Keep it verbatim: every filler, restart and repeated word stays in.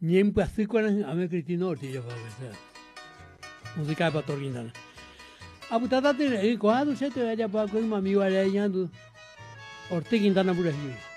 Niempa zikoan ame Cristina Ortiz yo fue. Música para torguindana. Abu tata te ko adu se te ya pa ko mami wala yandu. Ortiz Quintana pura hiyo.